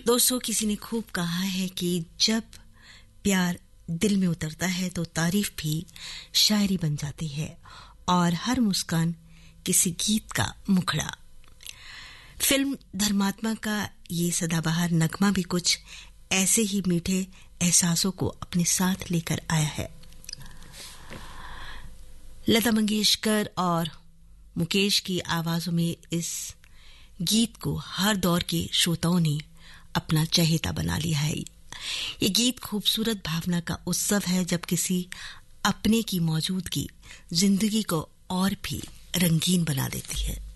दोस्तों, किसी ने खूब कहा है कि जब प्यार दिल में उतरता है तो तारीफ भी शायरी बन जाती है और हर मुस्कान किसी गीत का मुखड़ा। फिल्म धर्मात्मा का ये सदाबहार नगमा भी कुछ ऐसे ही मीठे एहसासों को अपने साथ लेकर आया है। लता मंगेशकर और मुकेश की आवाजों में इस गीत को हर दौर के श्रोताओं ने अपना चहेता बना लिया है। ये गीत खूबसूरत भावना का उत्सव है जब किसी अपने की मौजूदगी जिंदगी को और भी रंगीन बना देती है।